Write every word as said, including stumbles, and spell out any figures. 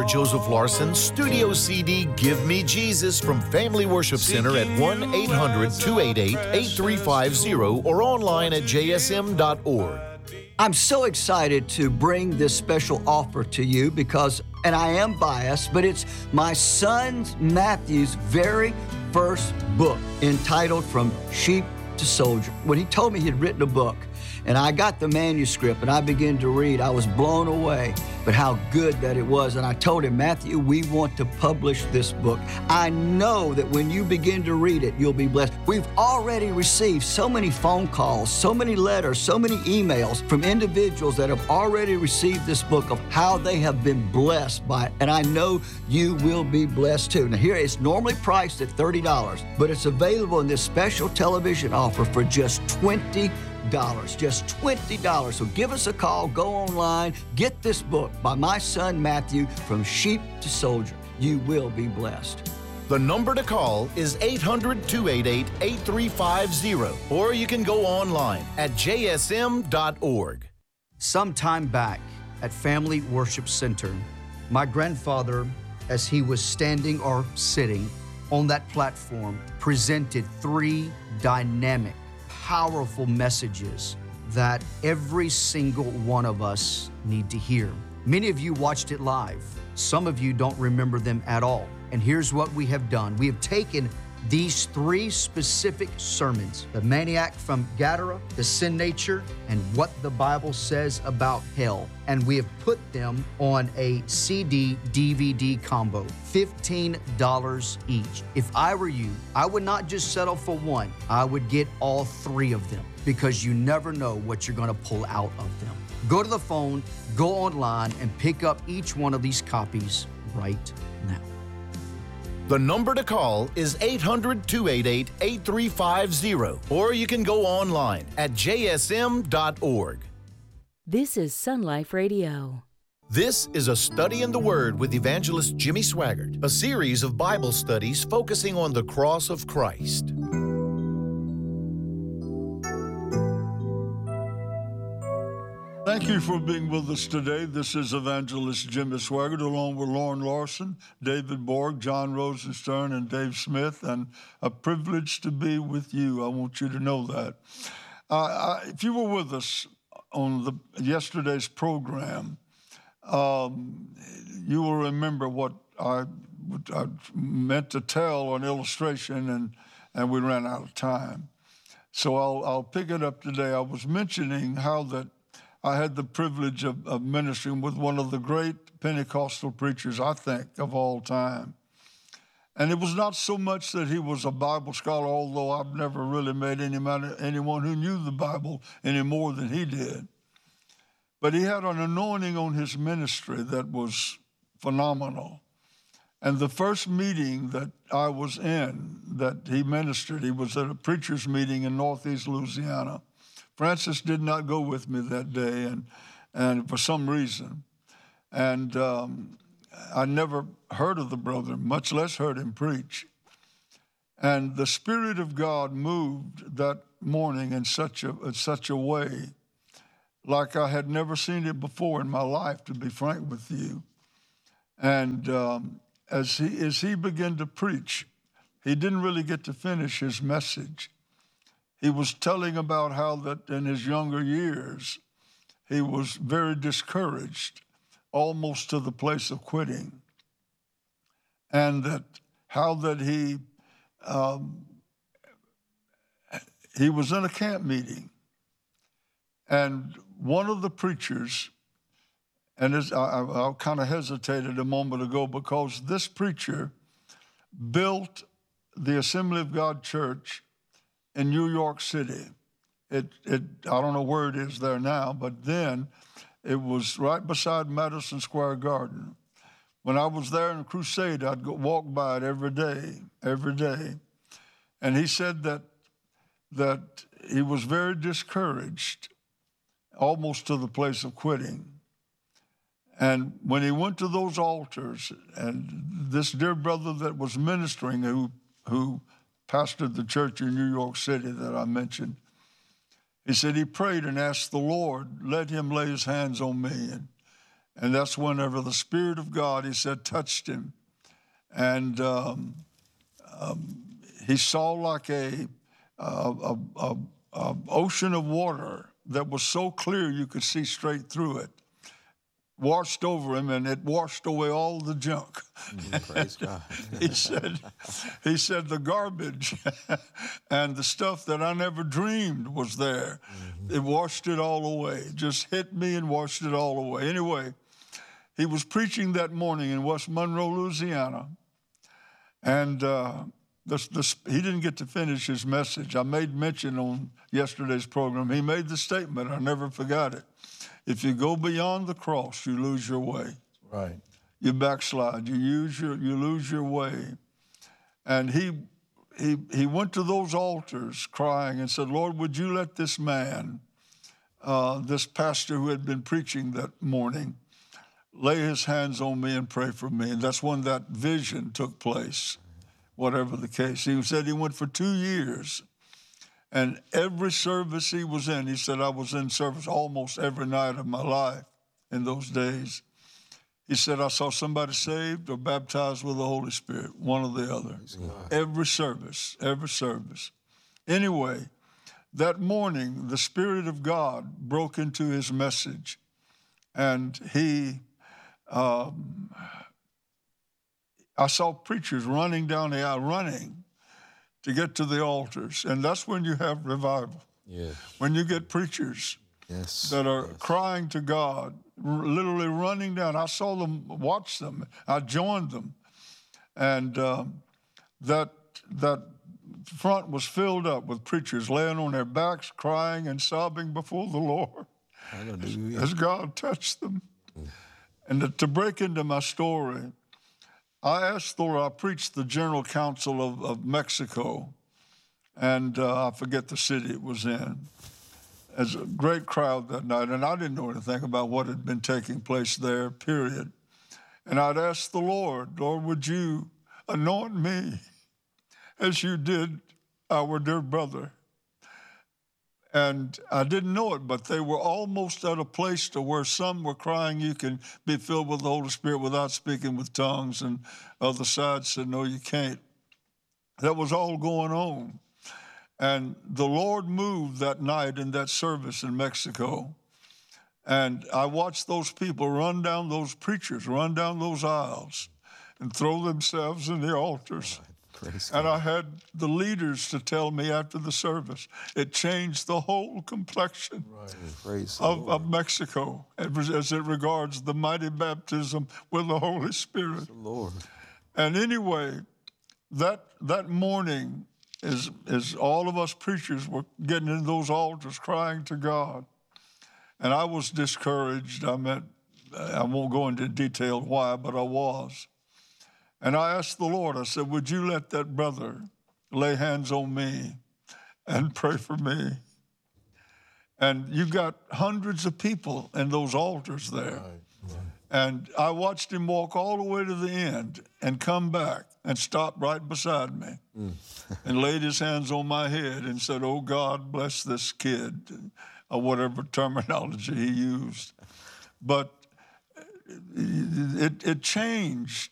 Pastor Joseph Larson studio C D Give Me Jesus from Family Worship Center at one eight hundred two eight eight eight three five zero or online at j s m dot org. I'm so excited to bring this special offer to you because, and I am biased, but it's my son Matthew's very first book entitled From Sheep to Soldier. When he told me he had written a book, and I got the manuscript and I began to read, I was blown away, but how good that it was. And I told him, Matthew, we want to publish this book. I know that when you begin to read it, you'll be blessed. We've already received so many phone calls, so many letters, so many emails from individuals that have already received this book of how they have been blessed by it. And I know you will be blessed too. Now here, it's normally priced at thirty dollars, but it's available in this special television offer for just twenty dollars. Just twenty dollars. So give us a call, go online, get this book by my son Matthew, From Sheep to Soldier. You will be blessed. The number to call is eight hundred two eight eight eight three five zero, or you can go online at j s m dot org. Some time back at Family Worship Center, my grandfather, as he was standing or sitting on that platform, presented three dynamic, powerful messages that every single one of us need to hear. Many of you watched it live. Some of you don't remember them at all. And here's what we have done. We have taken these three specific sermons, the maniac from Gadara, the sin nature, and what the Bible says about hell, and we have put them on a C D D V D combo, fifteen dollars each. If I were you, I would not just settle for one. I would get all three of them because you never know what you're gonna pull out of them. Go to the phone, go online, and pick up each one of these copies right now. The number to call is eight hundred two eight eight eight three five zero, or you can go online at j s m dot org. This is Sun Life Radio. This is A Study in the Word with Evangelist Jimmy Swaggart, a series of Bible studies focusing on the cross of Christ. Thank you for being with us today. This is Evangelist Jimmy Swaggart, along with Lauren Larson, David Borg, John Rosenstern, and Dave Smith, and a privilege to be with you. I want you to know that. Uh, I, if you were with us on the yesterday's program, um, you will remember what I, what I meant to tell an illustration, and, and we ran out of time. So I'll, I'll pick it up today. I was mentioning how that I had the privilege of, of ministering with one of the great Pentecostal preachers, I think, of all time. And it was not so much that he was a Bible scholar, although I've never really met any man, anyone who knew the Bible any more than he did. But he had an anointing on his ministry that was phenomenal. And the first meeting that I was in that he ministered, he was at a preacher's meeting in Northeast Louisiana. Francis did not go with me that day, and and for some reason. And um, I never heard of the brother, much less heard him preach. And the Spirit of God moved that morning in such a, in such a way, like I had never seen it before in my life, to be frank with you. And um, as he as he began to preach, he didn't really get to finish his message. He was telling about how that in his younger years, he was very discouraged, almost to the place of quitting. And that how that he, um, he was in a camp meeting. And one of the preachers, and I, I, I kind of hesitated a moment ago because this preacher built the Assembly of God Church in New York City. It, it, I don't know where it is there now, but then it was right beside Madison Square Garden. When I was there in a crusade, I'd go walk by it every day, every day. And he said that, that he was very discouraged, almost to the place of quitting. And when he went to those altars, and this dear brother that was ministering, who, who pastored the church in New York City that I mentioned, he said he prayed and asked the Lord, let him lay his hands on me. And, And that's whenever the Spirit of God, he said, touched him. And um, um, he saw like a, a, a, a, a ocean of water that was so clear you could see straight through it, washed over him, and it washed away all the junk. Mm, praise God. he said, he said the garbage and the stuff that I never dreamed was there, mm-hmm. it washed it all away. Just hit me and washed it all away. Anyway, he was preaching that morning in West Monroe, Louisiana, and uh, this, this, he didn't get to finish his message. I made mention on yesterday's program. He made the statement, I never forgot it. If you go beyond the cross, you lose your way. Right. You backslide. You use your. You lose your way. And he, he, he went to those altars crying and said, "Lord, would you let this man, uh, this pastor who had been preaching that morning, lay his hands on me and pray for me?" And that's when that vision took place. Whatever the case, he said he went for two years. And every service he was in, he said, I was in service almost every night of my life in those days. He said, I saw somebody saved or baptized with the Holy Spirit, one or the other. Every service, every service. Anyway, that morning, the Spirit of God broke into his message. And he, um, I saw preachers running down the aisle, running to get to the altars. And that's when you have revival. Yes. When you get preachers yes. that are yes. crying to God, r- literally running down. I saw them, watch them. I joined them. And um, that, that front was filled up with preachers laying on their backs, crying and sobbing before the Lord. Hallelujah. As God touched them. Mm. And to, to break into my story, I asked the Lord, I preached the General Council of, of Mexico, and uh, I forget the city it was in. There's a great crowd that night, and I didn't know anything about what had been taking place there, period. And I'd asked the Lord, Lord, would you anoint me as you did our dear brother? And I didn't know it, but they were almost at a place to where some were crying, you can be filled with the Holy Spirit without speaking with tongues, and other side said, no, you can't. That was all going on. And the Lord moved that night in that service in Mexico. And I watched those people run down, those preachers run down those aisles and throw themselves in the altars. And I had the leaders to tell me after the service, it changed the whole complexion right. of, of Mexico as, as it regards the mighty baptism with the Holy Spirit. The Lord. And anyway, that that morning, as, as all of us preachers were getting in those altars crying to God, and I was discouraged. I meant, I won't go into detail why, but I was. And I asked the Lord, I said, would you let that brother lay hands on me and pray for me? And you got hundreds of people in those altars there. Right, right. And I watched him walk all the way to the end and come back and stop right beside me mm. and laid his hands on my head and said, oh, God, bless this kid, or whatever terminology he used. But it, it changed